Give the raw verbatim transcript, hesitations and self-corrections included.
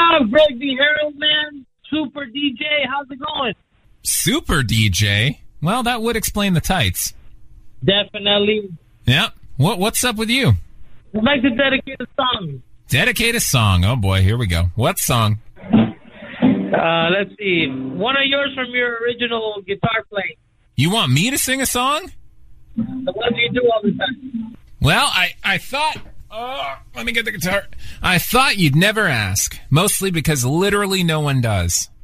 up, Greg the Herald, man? Super D J, how's it going? Super D J? Well, that would explain the tights. Definitely. Yeah. What What's up with you? I'd like to dedicate a song. Dedicate a song. Oh, boy, here we go. What song? Uh, let's see. One of yours from your original guitar playing. You want me to sing a song? The ones you do all the time. Well, I, I thought... Oh, let me get the guitar. I thought you'd never ask. Mostly because literally no one does.